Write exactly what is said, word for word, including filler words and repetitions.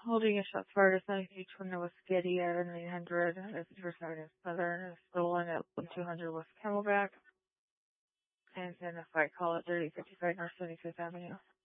holding a shots fired at ninety-two twenty West Getty at nine hundred, as fifty-first Avenue Southern, stolen at two hundred West Camelback, and then a fight call at thirty fifty-five North seventy-fifth Avenue.